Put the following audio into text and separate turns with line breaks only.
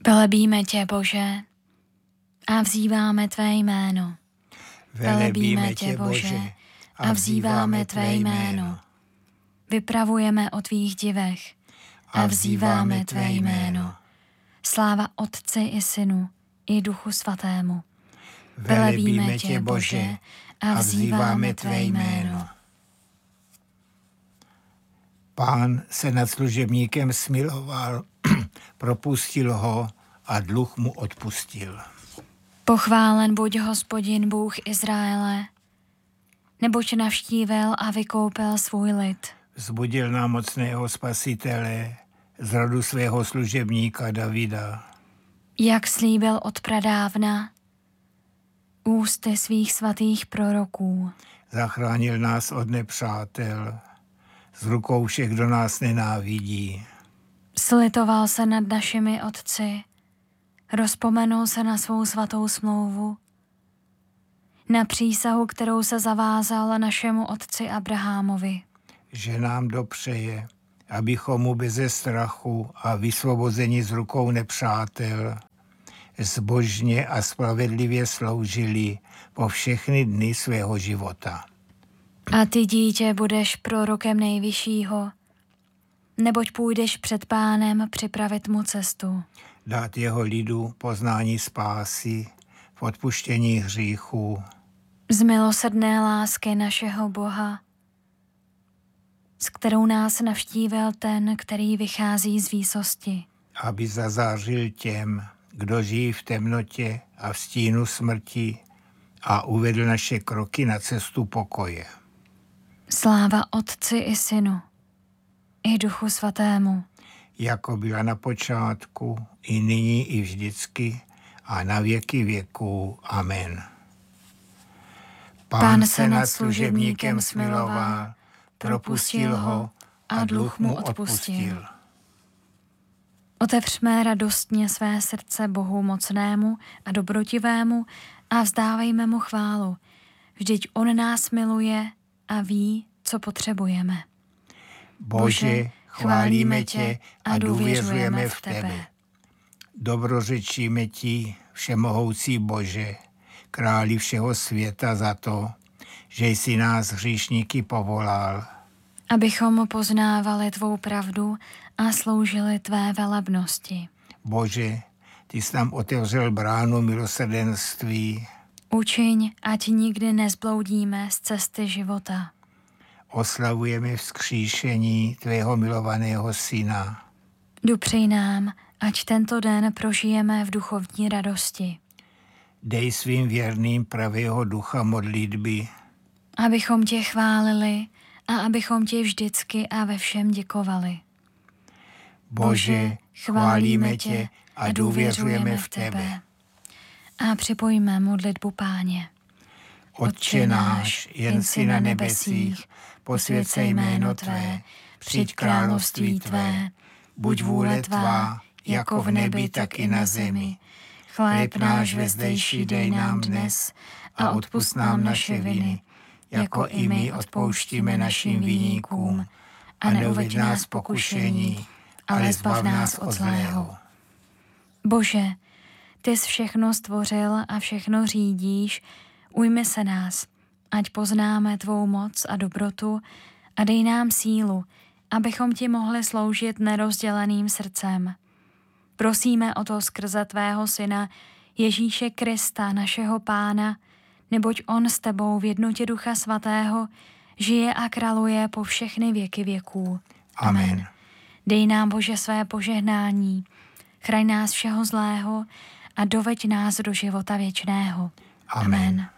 Velebíme tě, Bože, a vzýváme tvé jméno. Velebíme tě, Bože, a vzýváme tvé jméno. Vypravujeme o tvých divech a vzýváme tvé jméno. Sláva Otci i Synu i Duchu Svatému. Velebíme tě, Bože, a vzýváme tvé jméno.
Pán se nad služebníkem smiloval, propustil ho a dluh mu odpustil.
Pochválen buď Hospodin, Bůh Izraele, neboť navštívil a vykoupil svůj lid.
Vzbudil nám mocného spasitele z rodu svého služebníka Davida.
Jak slíbil od pradávna ústy svých svatých proroků.
Zachránil nás od nepřátel, z rukou všech, kdo nás nenávidí.
Slitoval se nad našimi otci, rozpomenul se na svou svatou smlouvu, na přísahu, kterou se zavázal našemu otci Abrahamovi.
Že nám dopřeje, abychom mu beze strachu a vysvobozeni z rukou nepřátel zbožně a spravedlivě sloužili po všechny dny svého života.
A ty, dítě, budeš prorokem Nejvyššího, neboť půjdeš před Pánem připravit mu cestu.
Dát jeho lidu poznání spásy v odpuštění hříchů.
Z milosrdné lásky našeho Boha, s kterou nás navštívil ten, který vychází z výsosti.
Aby zazářil těm, kdo žijí v temnotě a v stínu smrti a uvedl naše kroky na cestu pokoje.
Sláva Otci i Synu i Duchu Svatému.
Jako byla na počátku, i nyní, i vždycky, a na věky věků. Amen.
Pán se nad služebníkem smiloval, propustil ho a dluh mu odpustil. Otevřme radostně své srdce Bohu mocnému a dobrotivému a vzdávejme mu chválu. Vždyť on nás miluje a ví, co potřebujeme.
Bože, chválíme tě a důvěřujeme v tebe. Dobrořečíme ti, všemohoucí Bože, králi všeho světa, za to, že jsi nás hříšníky povolal.
Abychom poznávali tvou pravdu a sloužili tvé velebnosti.
Bože, ty jsi nám otevřel bránu milosrdenství.
Učiň, ať nikdy nezbloudíme z cesty života.
Oslavujeme vzkříšení tvého milovaného syna.
Dopřej nám, ať tento den prožijeme v duchovní radosti.
Dej svým věrným pravého ducha modlitby.
Abychom tě chválili a abychom ti vždycky a ve všem děkovali.
Bože, chválíme tě a důvěřujeme v tebe.
A připojíme modlitbu Páně.
Otče náš, jen jsi na nebesích, posvěť se jméno tvé, přijď království tvé, buď vůle tvá, jako v nebi, tak i na zemi. Chléb náš vezdejší dej nám dnes a odpusť nám naše viny, jako i my odpouštíme našim viníkům. A neuveď nás pokušení, ale zbav nás od zlého.
Bože, ty jsi všechno stvořil a všechno řídíš, ujmi se nás, ať poznáme tvou moc a dobrotu a dej nám sílu, abychom ti mohli sloužit nerozděleným srdcem. Prosíme o to skrze tvého syna Ježíše Krista, našeho Pána, neboť on s tebou v jednotě Ducha Svatého žije a králuje po všechny věky věků.
Amen.
Dej nám, Bože, své požehnání, chraň nás všeho zlého a doveď nás do života věčného.
Amen.